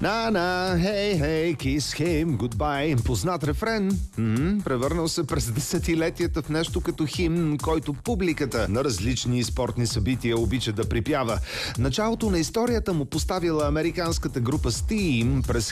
На, хей, хей, kiss him, goodbye. Познат рефрен. Превърнал се през десетилетията в нещо като химн, който публиката на различни спортни събития обича да припява. Началото на историята му поставила американската група Steam през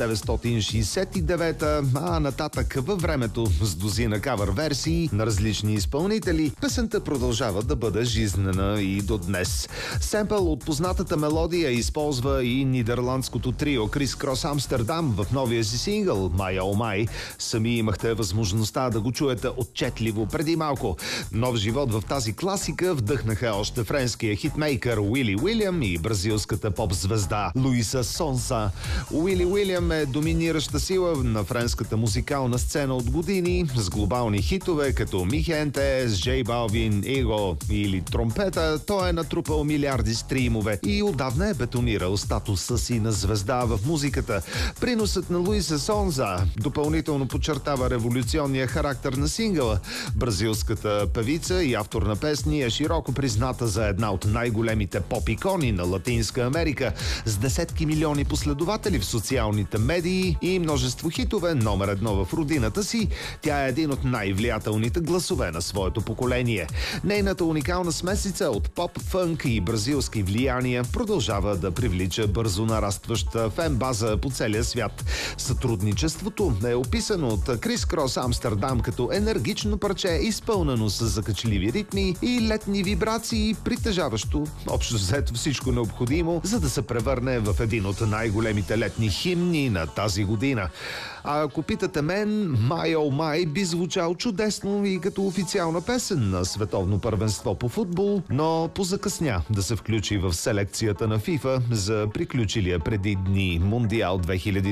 1969, а нататък във времето с дозина кавър версии на различни изпълнители, песента продължава да бъде жизнена и до днес. Семпъл от познатата мелодия използва и нидерландското трио Крис Крос Амстердам в новия си сингъл My Oh My. Сами имахте възможността да го чуете отчетливо преди малко. Нов живот в тази класика вдъхнаха още френския хитмейкър Уили Уилям и бразилската поп-звезда Луиса Сонса. Уили Уилям е доминираща сила на френската музикална сцена от години с глобални хитове като Михенте, с Джей Балвин, Его или Тромпета. Той е натрупал милиарди стримове и отдавна е бетонирал статуса си на звезда в музиката. Приносът на Луиса Сонза допълнително подчертава революционния характер на сингъла. Бразилската певица и автор на песни е широко призната за една от най-големите поп-икони на Латинска Америка, с десетки милиони последователи в социалните медии и множество хитове, номер едно в родината си. Тя е един от най-влиятелните гласове на своето поколение. Нейната уникална смесица от поп, фънк и бразилски влияния продължава да привлича бързо нарастваща фен-база по целия свят. Сътрудничеството е описано от Крис Крос Амстердам като енергично парче, изпълнено с закачливи ритми и летни вибрации, притежаващо общо взето всичко необходимо, за да се превърне в един от най-големите летни химни на тази година. А ако питате мен, My Oh My би звучал чудесно и като официална песен на световно първенство по футбол, но позакъсня да се включи в селекцията на FIFA за приключилия преди дни Мондиал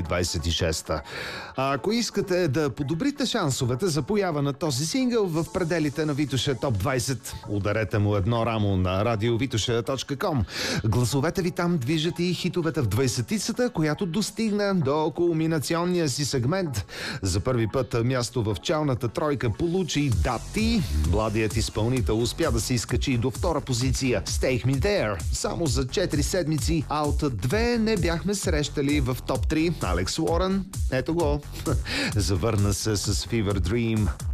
2026. А ако искате да подобрите шансовете за поява на този сингъл в пределите на Витоша Топ 20, ударете му едно рамо на radiovitosha.com. Гласовете ви там движат и хитовете в 20-цата, която достигна до кулминационния си сегмент. За първи път място в челната тройка получи Дати. Младият изпълнител успя да се изкачи до втора позиция с Take Me There. Само за 4 седмици, а от 2 не бяхме срещали в топ 3 Алекс Уорън. Ето го. Завърна се с Fever Dream.